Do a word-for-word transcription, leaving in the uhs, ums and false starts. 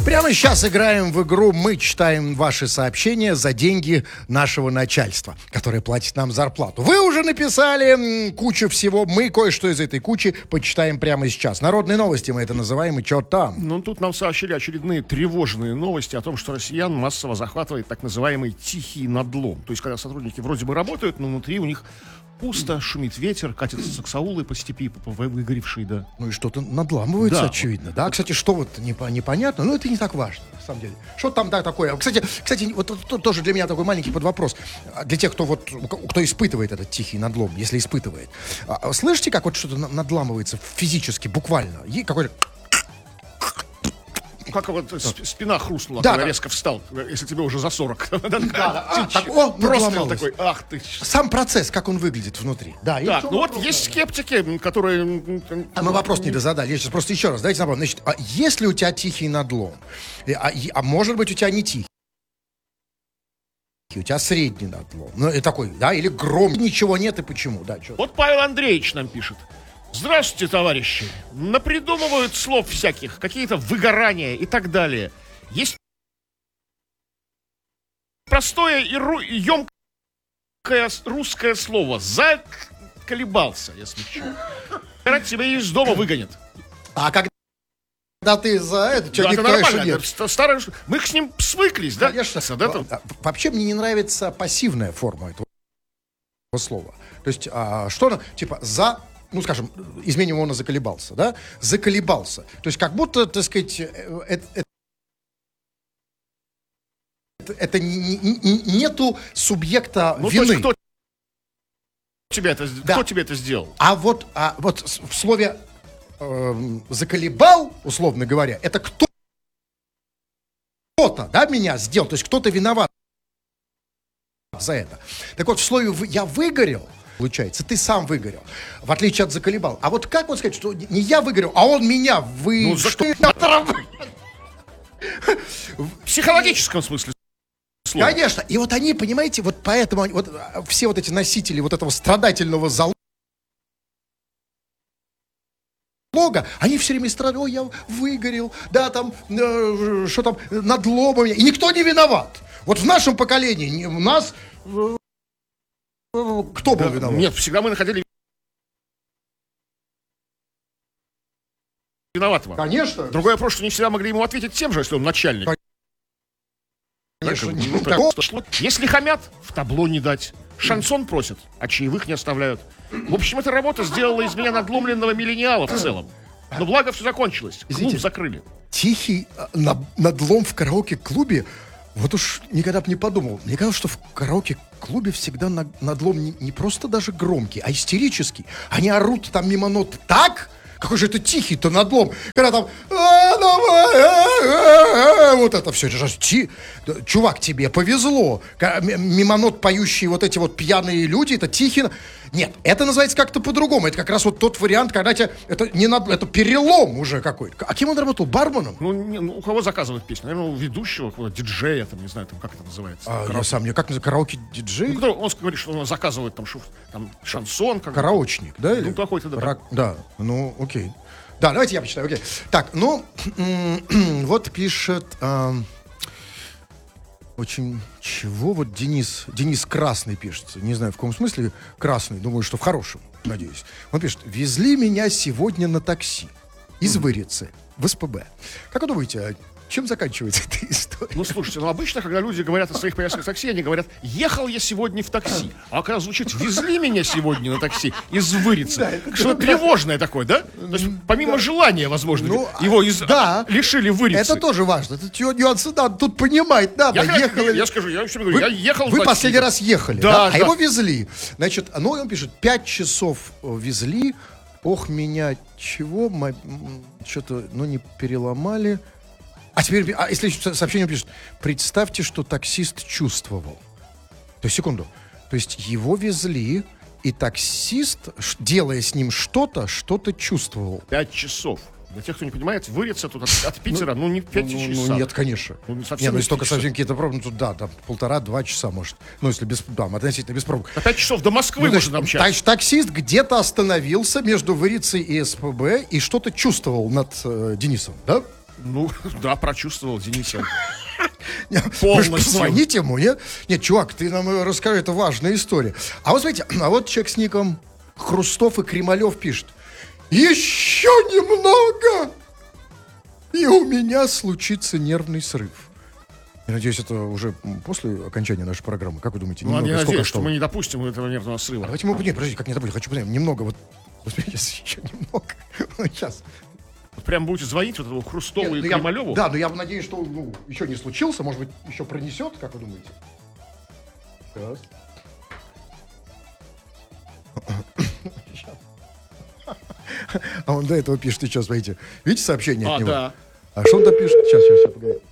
Прямо сейчас играем в игру «Мы читаем ваши сообщения за деньги нашего начальства, которое платит нам зарплату». Вы уже написали м, кучу всего. Мы кое-что из этой кучи почитаем прямо сейчас. Народные новости мы это называем, и что там? Ну, тут нам сообщили очередные тревожные новости о том, что россиян массово захватывает так называемый тихий надлом. То есть, когда сотрудники вроде бы работают, но внутри у них пусто, шумит ветер, катятся саксаулы по степи, по выгоревшей, да. Ну и что-то надламывается, Да. очевидно, да? Кстати, что вот непо- непонятно, но это не так важно, на самом деле. Что там, да, такое? Кстати, кстати, вот тут- тут тоже для меня такой маленький подвопрос. А Для тех, кто вот, у ко- кто испытывает этот тихий надлом, если испытывает. А, Слышите, как вот что-то на- надламывается физически, буквально? Е- Какой-то... Как вот сп- спина хрустнула, Да, когда да. резко встал, если тебе уже за сорок. Да, а, так, о, Просто надломалось. такой, ах ты. Сам процесс, как он выглядит внутри. Да, и в Так, чем ну вот вопрос? есть скептики, которые... м, м, А мы вопрос не дозадали. Я сейчас просто еще раз. Давайте напомним. Значит, а если у тебя тихий надлом, и- а, и- а может быть у тебя не тихий, у тебя средний надлом, ну и такой, да, или гром, ничего нет и почему, да, что? Вот Павел Андреевич нам пишет. Здравствуйте, товарищи. Напридумывают слов всяких, какие-то выгорания и так далее. Есть простое и емкое русское слово. Заколебался, если что. Когда тебя из дома выгонят. А когда ты за это, что Да, это никто еще нормально. нет? это старое- Мы с ним свыклись, да? Конечно. Да, там- А, Вообще мне не нравится пассивная форма этого слова. То есть, а, что она, типа, за, ну, скажем, изменим его на заколебался, да? Заколебался. То есть, как будто, так сказать, э, э, э, это, это не- не- не- нету субъекта Ну, то вины. есть кто тебе это, Да. кто тебе это сделал? А вот, а вот с- в слове эм, заколебал, условно говоря, это кто- кто-то, да, меня сделал, то есть кто-то виноват за это. Так вот, в слове вы- я выгорел, получается, ты сам выгорел, в отличие от заколебал. А вот как вот сказать, что не я выгорел, а он меня вы... Ну, за что? В психологическом смысле слова. Конечно. И вот они, понимаете, вот поэтому они- вот, а, все вот эти носители вот этого страдательного залога, они все время страдают, ой, я выгорел, да, там, э, что там, надлом у меня. И никто не виноват. Вот в нашем поколении, не- у нас, э, э, кто был Да, виноват? Нет, всегда мы находили виноватого. Конечно. Другое вопрос, что не всегда могли ему ответить тем же, если он начальник. Конечно. Ну, не- так, так, что- Если хамят, в табло не дать. Шансон просят, а чаевых не оставляют. В общем, эта работа сделала из меня надломленного миллениала в целом. Но благо все закончилось. Клуб Извините. закрыли. Тихий э, на- надлом в караоке-клубе, вот уж никогда бы не подумал. Мне кажется, что в караоке-клубе всегда на- надлом не, не просто даже громкий, а истерический. Они орут там мимо нот так, какой же это тихий-то надлом, когда там «А, давай, а, а, а», вот это все. Это же ти- да, чувак, тебе повезло. Ка- м- Мимо нот поющие вот эти вот пьяные люди, это тихий... на- Нет, это называется как-то по-другому. Это как раз вот тот вариант, когда тебе... Это, не над- это перелом уже какой-то. А кем он работал? Барменом? Ну, не- ну, у кого заказывают песню? Наверное, у ведущего, какого-то диджея, там, не знаю, там, как это называется. А, я Караоке. сам не... Как называется? Караоке-диджей? Ну, кто- он говорит, что он заказывает там, шуф- там шансон. Как Караочник, да? или? Ну, какой-то, да. Рак- да, ну, окей. Да, давайте я почитаю, окей. Так, ну, вот пишет... ам, очень... Чего вот Денис... Денис Красный пишет. Не знаю, в каком смысле Красный. Думаю, что в хорошем, надеюсь. Он пишет. Везли меня сегодня на такси из Вырицы в СПБ. Как вы думаете, а чем заканчивается эта история? Ну, слушайте, ну, обычно, когда люди говорят о своих поездках в такси, они говорят, ехал я сегодня в такси. А когда звучит, везли меня сегодня на такси из Вырицы. Что тревожное такое, да? То есть, помимо желания, возможно, Ну, его из... да. лишили Вырицы. Это тоже важно. Это тю- нюансы надо тут понимать надо. Я, когда- Ехал или- я скажу, я вообще говорю, Вы, я ехал в вы такси. последний раз ехали, Да, да? А да. его везли. Значит, ну, и он пишет, пять часов э, везли, ох, меня чего, мо- м, что-то, ну, не переломали. А теперь, а если со- сообщение пишет, представьте, что таксист чувствовал. То есть, секунду. То есть, его везли, и таксист, ш- делая с ним что-то, что-то чувствовал. Пять часов. Для тех, кто не понимает, Вырица тут от, от Питера, ну, не пять Ну, часов. ну, нет, конечно. Ну, не не, совсем ну, не если только пять часов. совсем какие-то пробы, ну, тут, да, там полтора-два часа, может. Ну, если без, да, относительно без пробок. На пять часов до Москвы Ну, можно значит, домчать. значит, таксист где-то остановился между Вырицей и СПБ и что-то чувствовал над э, Денисом, да? Ну, да, прочувствовал Дениса. Вы же Полностью. позвоните ему, нет? Нет, чувак, ты нам э, расскажи, это важная история. А вот смотрите, а вот человек с ником Хрустов и Кремалев пишет. Еще немного, и у меня случится нервный срыв. Я надеюсь, это уже м, после окончания нашей программы. Как вы думаете, Ну, немного? я Сколько надеюсь, что осталось? мы не допустим этого нервного срыва. Давайте мы... Нет, подождите, как не забудь, хочу посмотреть. Немного, вот... Господи, еще немного. Ну, сейчас. Вот прям будете звонить вот этому Хрустову Нет, и ну я- Кремалеву? Да, но я надеюсь, что ну, еще не случился. Может быть, еще пронесет, как вы думаете? Сейчас. А он до этого пишет, и что, смотрите. Видите сообщение А, от него? да. А что он там пишет? Сейчас, сейчас, сейчас, погоди.